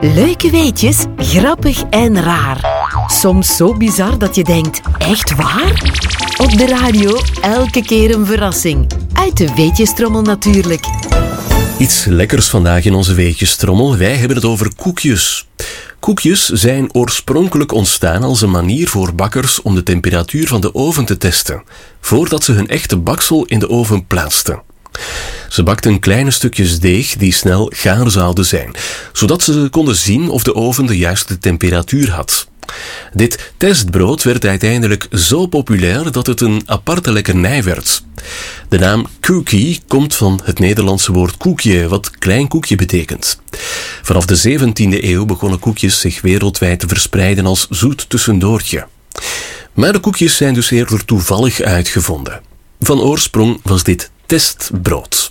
Leuke weetjes, grappig en raar. Soms zo bizar dat je denkt, echt waar? Op de radio elke keer een verrassing. Uit de weetjestrommel natuurlijk. Iets lekkers vandaag in onze weetjestrommel. Wij hebben het over koekjes. Koekjes zijn oorspronkelijk ontstaan als een manier voor bakkers om de temperatuur van de oven te testen, voordat ze hun echte baksel in de oven plaatsten. Ze bakten kleine stukjes deeg die snel gaar zouden zijn, zodat ze konden zien of de oven de juiste temperatuur had. Dit testbrood werd uiteindelijk zo populair dat het een aparte lekkernij werd. De naam cookie komt van het Nederlandse woord koekje, wat klein koekje betekent. Vanaf de 17e eeuw begonnen koekjes zich wereldwijd te verspreiden als zoet tussendoortje. Maar de koekjes zijn dus eerder toevallig uitgevonden. Van oorsprong was dit testbrood.